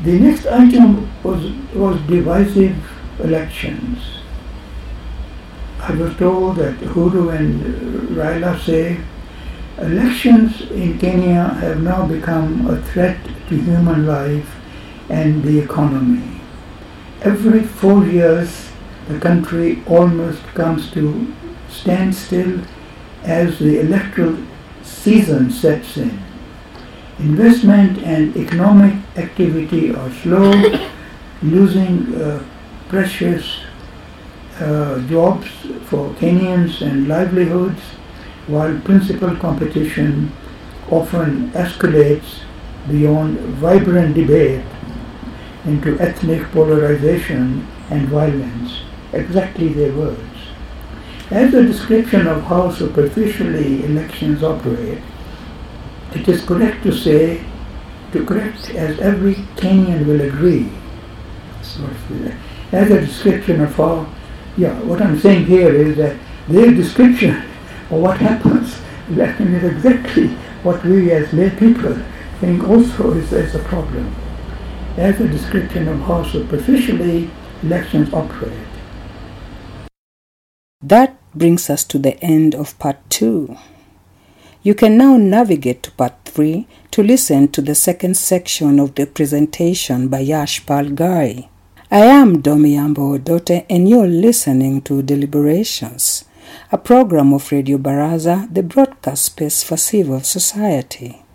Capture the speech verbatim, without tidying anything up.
The next item was, was divisive elections. I was told that Uhuru and Raila say elections in Kenya have now become a threat to human life and the economy. Every four years, the country almost comes to standstill as the electoral season sets in. Investment and economic activity are slow, losing uh, precious uh, jobs for Kenyans and livelihoods, while principal competition often escalates beyond vibrant debate into ethnic polarization and violence. Exactly their words. As a description of how superficially elections operate, it is correct to say, to correct as every Kenyan will agree, as a description of how, yeah, what I'm saying here is that their description of what happens in election is exactly what we as lay people think also is, is a problem. As a description of how superficially elections operate. That brings us to the end of part two. You can now navigate to part three to listen to the second section of the presentation by Yashpal Gai. I am Domi Odote and you're listening to Deliberations, a program of Radio Baraza, the broadcast space for civil society.